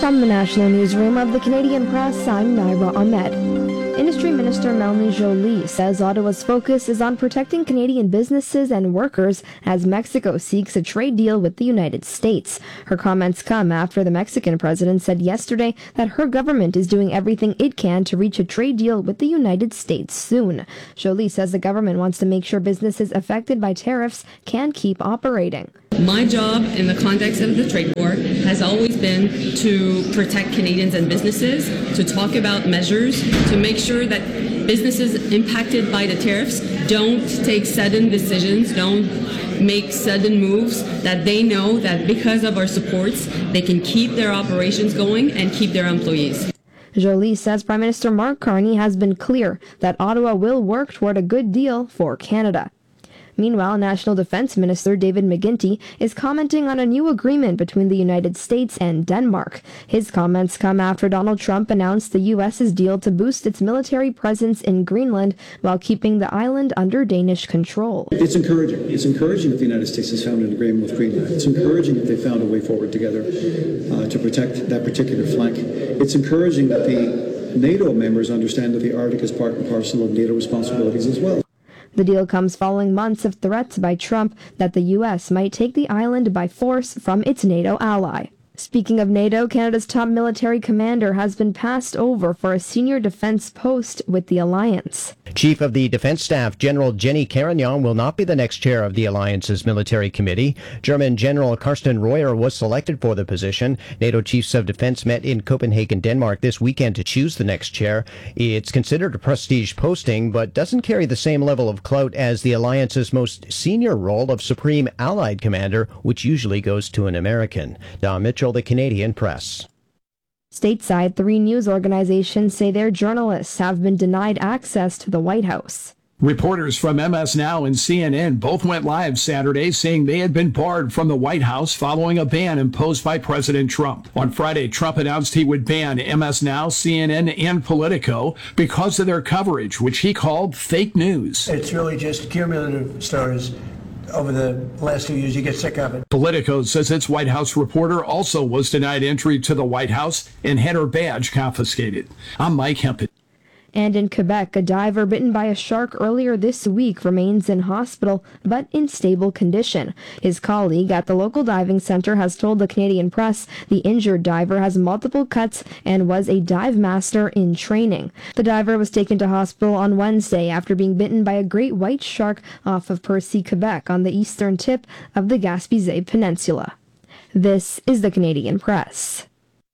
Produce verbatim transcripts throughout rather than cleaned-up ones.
From the National Newsroom of the Canadian Press, I'm Naira Ahmed. Industry Minister Melanie Joly says Ottawa's focus is on protecting Canadian businesses and workers as Mexico seeks a trade deal with the United States. Her comments come after the Mexican president said yesterday that her government is doing everything it can to reach a trade deal with the United States soon. Joly says the government wants to make sure businesses affected by tariffs can keep operating. My job in the context of the trade war has always been to protect Canadians and businesses, to talk about measures, to make sure that businesses impacted by the tariffs don't take sudden decisions, don't make sudden moves, that they know that because of our supports, they can keep their operations going and keep their employees. Joly says Prime Minister Mark Carney has been clear that Ottawa will work toward a good deal for Canada. Meanwhile, National Defense Minister David McGuinty is commenting on a new agreement between the United States and Denmark. His comments come after Donald Trump announced the U S's deal to boost its military presence in Greenland while keeping the island under Danish control. It's encouraging. It's encouraging that the United States has found an agreement with Greenland. It's encouraging that they found a way forward together uh, to protect that particular flank. It's encouraging that the NATO members understand that the Arctic is part and parcel of NATO responsibilities as well. The deal comes following months of threats by Trump that the U S might take the island by force from its NATO ally. Speaking of NATO, Canada's top military commander has been passed over for a senior defense post with the alliance. Chief of the Defense Staff, General Jenny Carignan, will not be the next chair of the alliance's military committee. German General Carsten Reuer was selected for the position. NATO chiefs of defense met in Copenhagen, Denmark this weekend to choose the next chair. It's considered a prestige posting, but doesn't carry the same level of clout as the alliance's most senior role of Supreme Allied Commander, which usually goes to an American. Don Mitchell, the Canadian Press. Stateside, three news organizations say their journalists have been denied access to the White House. Reporters from M S Now and C N N both went live Saturday saying they had been barred from the White House following a ban imposed by President Trump. On Friday, Trump announced he would ban M S Now, C N N, and Politico because of their coverage, which he called fake news. It's really just cumulative stories. Over the last two years, you get sick of it. Politico says its White House reporter also was denied entry to the White House and had her badge confiscated. I'm Mike Hempel. And in Quebec, a diver bitten by a shark earlier this week remains in hospital, but in stable condition. His colleague at the local diving center has told the Canadian Press the injured diver has multiple cuts and was a dive master in training. The diver was taken to hospital on Wednesday after being bitten by a great white shark off of Percy, Quebec, on the eastern tip of the Gaspésie Peninsula. This is the Canadian Press.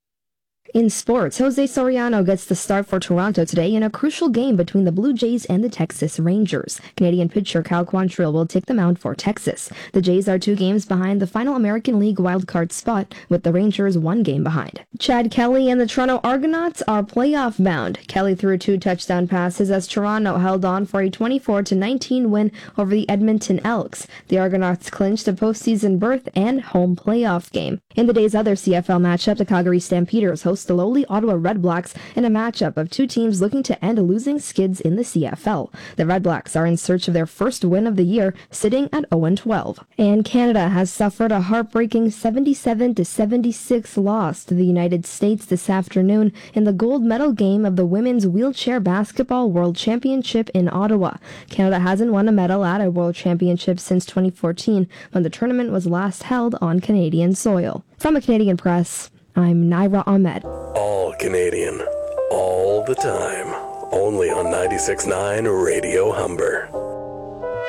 In sports, Jose Soriano gets the start for Toronto today in a crucial game between the Blue Jays and the Texas Rangers. Canadian pitcher Cal Quantrill will take the mound for Texas. The Jays are two games behind the final American League wildcard spot, with the Rangers one game behind. Chad Kelly and the Toronto Argonauts are playoff bound. Kelly threw two touchdown passes as Toronto held on for a twenty-four to nineteen win over the Edmonton Elks. The Argonauts clinched a postseason berth and home playoff game. In the day's other C F L matchup, the Calgary Stampeders host the lowly Ottawa Redblacks in a matchup of two teams looking to end losing skids in the C F L. The Redblacks are in search of their first win of the year, sitting at oh and twelve. And Canada has suffered a heartbreaking seventy-seven to seventy-six loss to the United States this afternoon in the gold medal game of the Women's Wheelchair Basketball World Championship in Ottawa. Canada hasn't won a medal at a World Championship since twenty fourteen, when the tournament was last held on Canadian soil. From the Canadian Press, I'm Naira Ahmed. All Canadian, all the time. Only on ninety-six point nine Radio Humber.